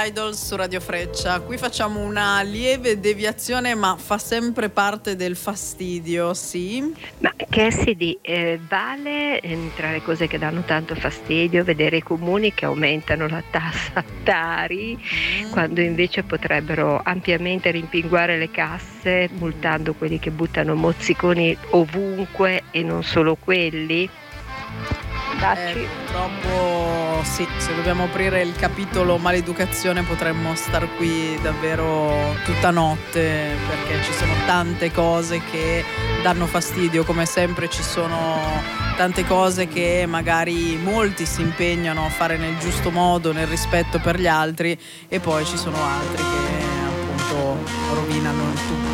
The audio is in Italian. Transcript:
Idols su Radio Freccia. Qui facciamo una lieve deviazione, ma fa sempre parte del fastidio, sì? Ma Cassidy, vale tra le cose che danno tanto fastidio vedere i comuni che aumentano la tassa Tari quando invece potrebbero ampiamente rimpinguare le casse multando quelli che buttano mozziconi ovunque e non solo quelli? Purtroppo sì, se dobbiamo aprire il capitolo maleducazione potremmo star qui davvero tutta notte, perché ci sono tante cose che danno fastidio. Come sempre ci sono tante cose che magari molti si impegnano a fare nel giusto modo, nel rispetto per gli altri, e poi ci sono altri che appunto rovinano il tutto